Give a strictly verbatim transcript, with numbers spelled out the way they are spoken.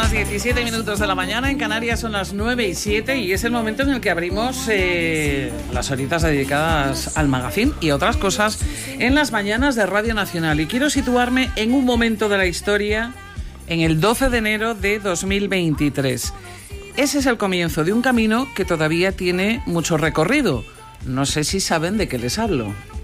las diecisiete minutos de la mañana, en Canarias son las nueve y siete y es el momento en el que abrimos eh, las horitas dedicadas al magazín y otras cosas en las mañanas de Radio Nacional. Y quiero situarme en un momento de la historia, en el doce de enero de dos mil veintitrés. Ese es el comienzo de un camino que todavía tiene mucho recorrido. No sé si saben de qué les hablo.